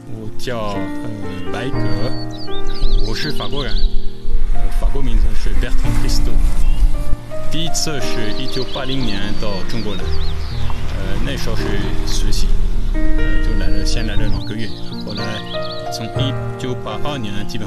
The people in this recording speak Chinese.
我叫白格，我是法国人，法国名字是 Bertrand Christo。第一次是1980年到中国来，那时候是实习，就先来了2个月，后来从1982年基本